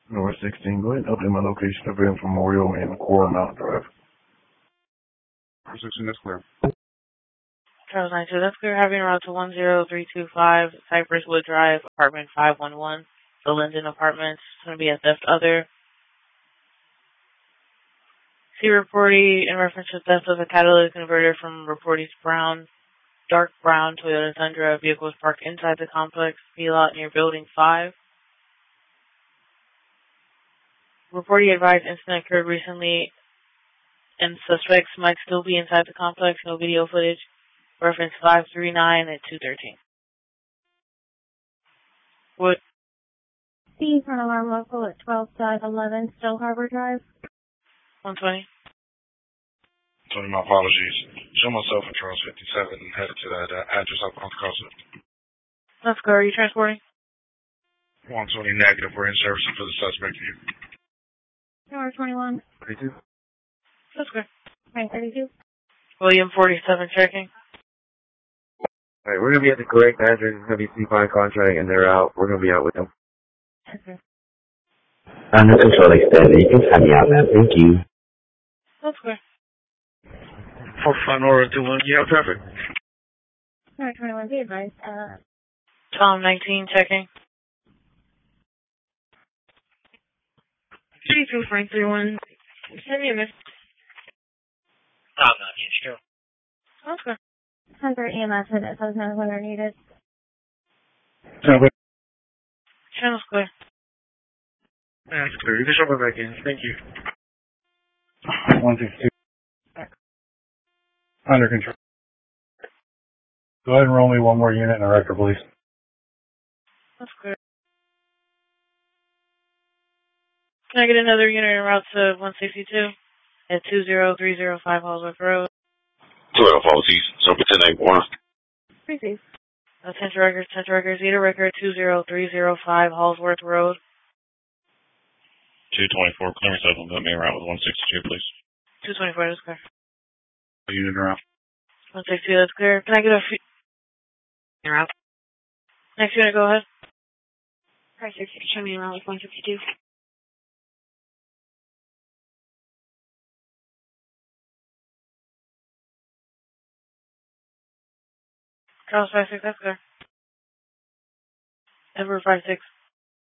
North 16, go ahead and update my location of Vance Memorial and Coral Mountain Drive. North 16, that's clear. Charles 92, that's clear. Having route to 10325 Cypress Wood Drive, apartment 511, the Linden Apartments. It's going to be a theft other. See reportee in reference to theft of a catalytic converter from reportee's dark brown Toyota Tundra. Vehicle was parked inside the complex B-lot near Building 5. Reportee advised incident occurred recently and suspects might still be inside the complex. No video footage. Reference 539 at 213. What? C for an alarm local at 12-11 Still Harbor Drive. 120. Tony, my apologies. Show myself in Charles 57 and headed to that address up on the coast. That's good. Are you transporting? 120 negative. We're in service for the suspect view. Tower 21. 32. That's good. Right, 32. William 47 checking. Alright, we're gonna be at the correct address. It's gonna be C5 contract, and they're out. We're gonna be out with them. Okay. Under control extended. You can send me out, man. Thank you. That's good. Final order to one. You have traffic. Tower 21, be advised. Tom 19 checking. 32 Frank 31. Send me a miss. Tom 19, sure. That's good. Hunter EMS at 7 when they're needed. Channel's clear. That's clear. You can show me back in. Thank you. 162. Under control. Go ahead and roll me one more unit in a record, please. That's clear. Can I get another unit en route to 162 at 20305 Hallsworth Road? 12 policies. So pretend I want. Receive. Attention records, Zeta record 20305 Hallsworth Road. 224, clearance open, but main route with 162, please. 224, that's clear. Unit around. 162, that's clear. Can I get a few? En route. Next unit, go ahead. Price 6, show me around with 162. Charles 56, that's clear. Edward 56.